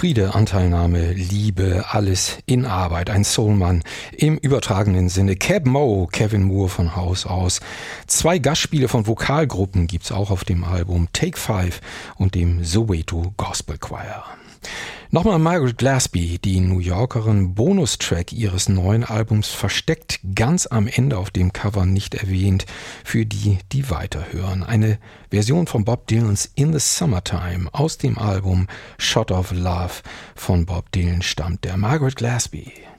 Friede, Anteilnahme, Liebe, alles in Arbeit. Ein Soulmann im übertragenen Sinne. Keb' Mo', Kevin Moore von Haus aus. 2 Gastspiele von Vokalgruppen gibt's auch auf dem Album Take 5 und dem Soweto Gospel Choir. Nochmal Margaret Gillespie, die New Yorkerin, Bonustrack ihres neuen Albums versteckt, ganz am Ende auf dem Cover nicht erwähnt, für die, die weiterhören. Eine Version von Bob Dylans In the Summertime aus dem Album Shot of Love von Bob Dylan stammt der Margaret Gillespie.